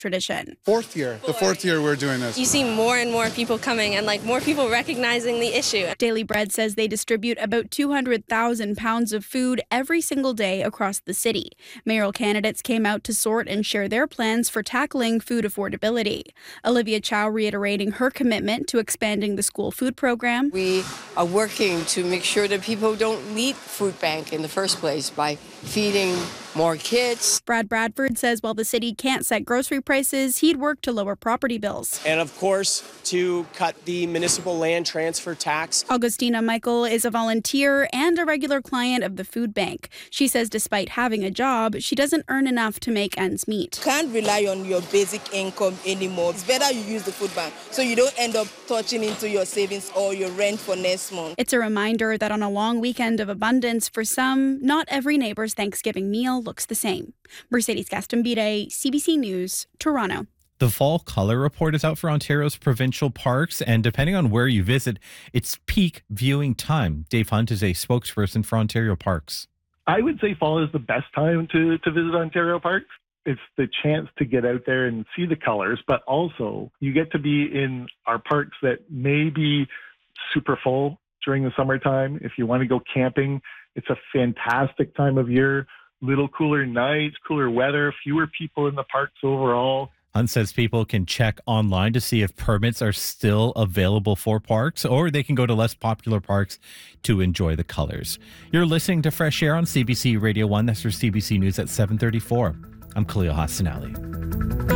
tradition. The fourth year we're doing this. You see more and more people coming and more people recognizing the issue. Daily Bread says they distribute about 200,000 pounds of food every single day across the city. Mayoral candidates came out to sort and share their plans for tackling food affordability. Olivia Chow reiterating her commitment to expanding the school food program. We are working to make sure that people don't need food bank in the first place by feeding more kids. Brad Bradford says while the city can't set grocery prices, he'd work to lower property bills. And of course, to cut the municipal land transfer tax. Augustina Michael is a volunteer and a regular client of the food bank. She says despite having a job, she doesn't earn enough to make ends meet. Can't rely on your basic income anymore. It's better you use the food bank so you don't end up touching into your savings or your rent for next month. It's a reminder that on a long weekend of abundance for some, not every neighbor's Thanksgiving meal looks the same. Mercedes Gastambide, CBC News, Toronto. The fall color report is out for Ontario's provincial parks, and depending on where you visit, it's peak viewing time. Dave Hunt is a spokesperson for Ontario Parks. I would say fall is the best time to visit Ontario Parks. It's the chance to get out there and see the colors, but also you get to be in our parks that may be super full during the summertime. If you want to go camping, it's a fantastic time of year. Little cooler nights, cooler weather, fewer people in the parks overall. Hunt says people can check online to see if permits are still available for parks, or they can go to less popular parks to enjoy the colors. You're listening to Fresh Air on CBC Radio 1. That's for CBC News at 7:34. I'm Khalil Hassanali.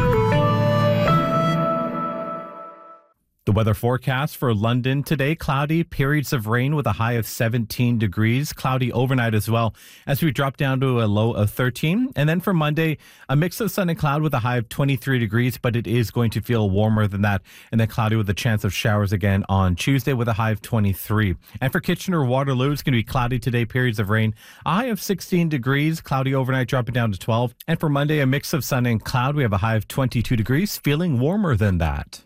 The weather forecast for London today, cloudy, periods of rain with a high of 17 degrees, cloudy overnight as well as we drop down to a low of 13. And then for Monday, a mix of sun and cloud with a high of 23 degrees, but it is going to feel warmer than that. And then cloudy with a chance of showers again on Tuesday with a high of 23. And for Kitchener-Waterloo, it's going to be cloudy today, periods of rain, a high of 16 degrees, cloudy overnight dropping down to 12. And for Monday, a mix of sun and cloud. We have a high of 22 degrees, feeling warmer than that.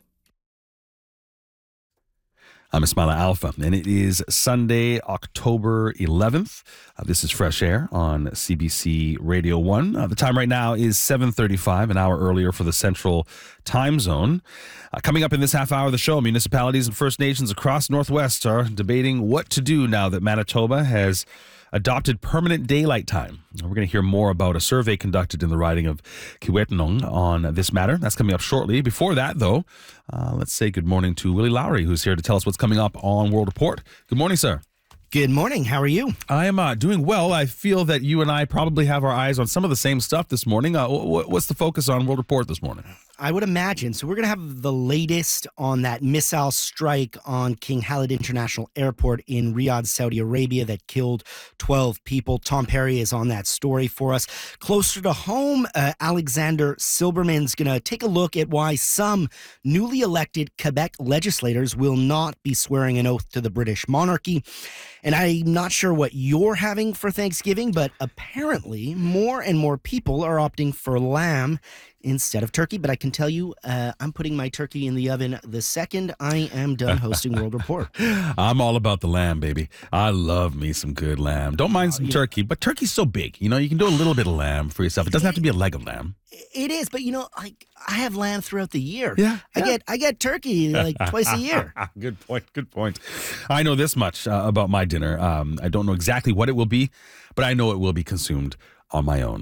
I'm Ismaila Alfa, and it is Sunday, October 11th. This is Fresh Air on CBC Radio 1. The time right now is 7:35, an hour earlier for the Central Time Zone. Coming up in this half hour of the show, municipalities and First Nations across Northwest are debating what to do now that Manitoba has adopted permanent daylight time. We're going to hear more about a survey conducted in the riding of Kiiwetinoong on this matter. That's coming up shortly. Before that, though, let's say good morning to Willie Lowry, who's here to tell us what's coming up on World Report. Good morning, sir. Good morning. How are you? I am doing well. I feel that you and I probably have our eyes on some of the same stuff this morning. What's the focus on World Report this morning? I would imagine. So we're going to have the latest on that missile strike on King Khalid International Airport in Riyadh, Saudi Arabia that killed 12 people. Tom Perry is on that story for us. Closer to home, Alexander Silberman's going to take a look at why some newly elected Quebec legislators will not be swearing an oath to the British monarchy. And I'm not sure what you're having for Thanksgiving, but apparently more and more people are opting for lamb instead of turkey. But I can tell you, I'm putting my turkey in the oven the second I am done hosting World Report. I'm all about the lamb, baby. I love me some good lamb. Don't mind some turkey, but turkey's so big. You know, you can do a little bit of lamb for yourself. It doesn't have to be a leg of lamb. It is, but I have lamb throughout the year. Yeah. I get turkey twice a year. Good point. I know this much about my dinner. I don't know exactly what it will be, but I know it will be consumed on my own.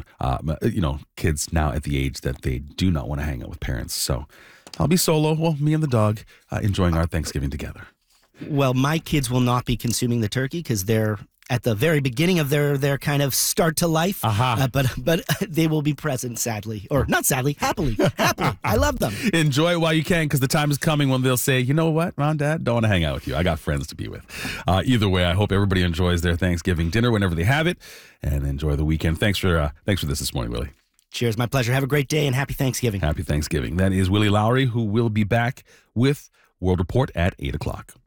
Kids now at the age that they do not want to hang out with parents. So I'll be solo, me and the dog, enjoying our Thanksgiving together. Well, my kids will not be consuming the turkey because they're at the very beginning of their kind of start to life. But they will be present, sadly. Or not sadly, happily. I love them. Enjoy it while you can, because the time is coming when they'll say, you know what, Mom, Dad, don't want to hang out with you. I got friends to be with. Either way, I hope everybody enjoys their Thanksgiving dinner whenever they have it, and enjoy the weekend. Thanks for this morning, Willie. Cheers. My pleasure. Have a great day, and happy Thanksgiving. Happy Thanksgiving. That is Willie Lowry, who will be back with World Report at 8 o'clock.